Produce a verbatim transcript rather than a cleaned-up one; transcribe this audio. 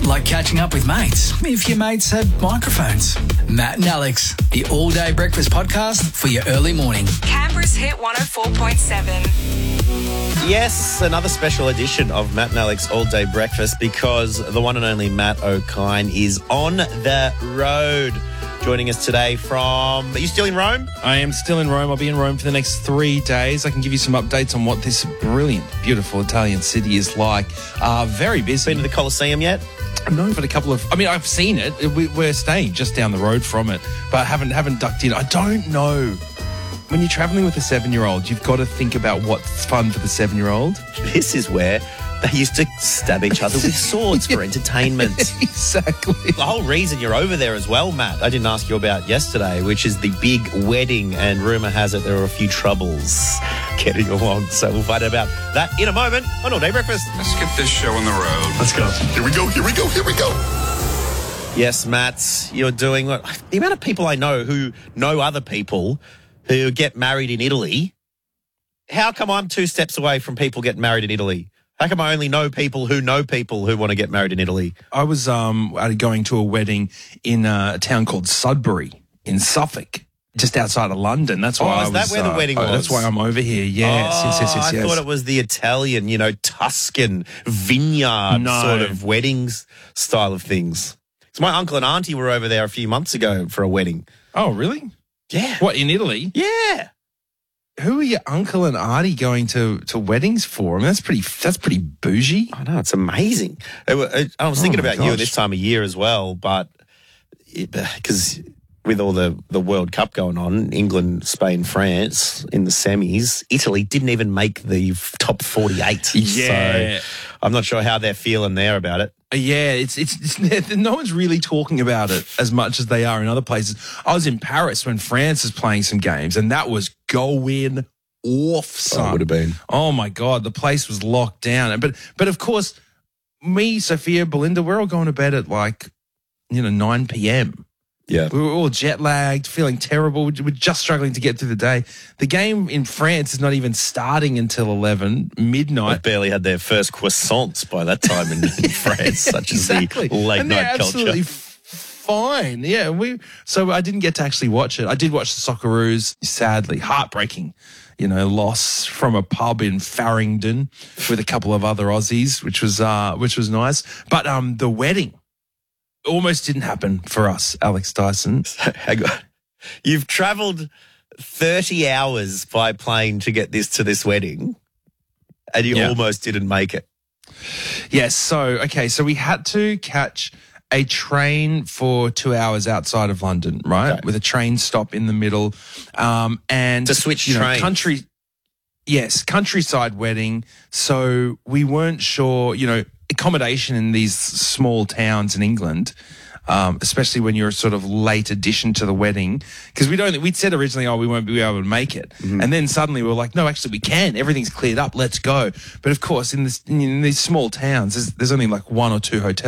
like catching up with mates, if your mates had microphones. Matt and Alex, the all-day breakfast podcast for your early morning. Canberra's Hit one oh four point seven. Yes, another special edition of Matt and Alex All Day Breakfast because the one and only Matt O'Kine is on the road. Joining us today from... Are you still in Rome? I am still in Rome. I'll be in Rome for the next three days. I can give you some updates on what this brilliant, beautiful Italian city is like. Uh, very busy. Been to the Colosseum yet? No, but a couple of... I mean, I've seen it. We, we're staying just down the road from it, but haven't haven't ducked in. I don't know. When you're travelling with a seven-year-old, you've got to think about what's fun for the seven-year-old. This is where they used to stab each other with swords for entertainment. Exactly. The whole reason you're over there as well, Matt, I didn't ask you about yesterday, which is the big wedding, and rumour has it there are a few troubles getting along. So we'll find out about that in a moment on All Day Breakfast. Let's get this show on the road. Let's go. Here we go, here we go, here we go. Yes, Matt, you're doing what... The amount of people I know who know other people who get married in Italy, how come I'm two steps away from people getting married in Italy? How come I only know people who know people who want to get married in Italy? I was um, going to a wedding in a town called Sudbury in Suffolk, just outside of London. That's why oh, I is was, that where the uh, wedding oh, was? That's why I'm over here. Yes, oh, yes, yes, yes, I yes. thought it was the Italian, you know, Tuscan vineyard No. sort of weddings style of things. So my uncle and auntie were over there a few months ago for a wedding. Oh, really? Yeah. What, in Italy? Yeah. Who are your uncle and auntie going to, to weddings for? I mean, that's pretty that's pretty bougie. I know, it's amazing. It wa- it- I was thinking Oh, my about you at gosh. this time of year as well, but because with all the, the World Cup going on, England, Spain, France in the semis, Italy didn't even make the f- top forty-eight. Yeah. So I'm not sure how they're feeling there about it. Yeah, it's, it's it's no one's really talking about it as much as they are in other places. I was in Paris when France was playing some games, and that was going off, son. Oh, it would have been. Oh my God, the place was locked down. But but of course, me, Sophia, Belinda, we're all going to bed at like you know nine p.m. Yeah. We were all jet lagged, feeling terrible. We're just struggling to get through the day. The game in France is not even starting until eleven midnight. They barely had their first croissants by that time in, in France, such Exactly. as the late and they're night absolutely culture. f- fine. Yeah, we. So I didn't get to actually watch it. I did watch the Socceroos. Sadly, heartbreaking. You know, loss from a pub in Farringdon with a couple of other Aussies, which was uh, which was nice. But um, the wedding almost didn't happen for us, Alex Dyson. Hang on. You've travelled thirty hours by plane to get this to this wedding, and you Yeah. almost didn't make it. Yes. So, okay. So we had to catch a train for two hours outside of London, right? Okay. With a train stop in the middle. Um, and To switch you know, trains. country. Yes. Countryside wedding. So we weren't sure, you know, accommodation in these small towns in England, um, especially when you're a sort of late addition to the wedding, because we don't, we'd said originally, oh, we won't be able to make it. Mm-hmm. And then suddenly we were like, no, actually we can. Everything's cleared up. Let's go. But of course, in this, in these small towns, there's, there's only like one or two hotels.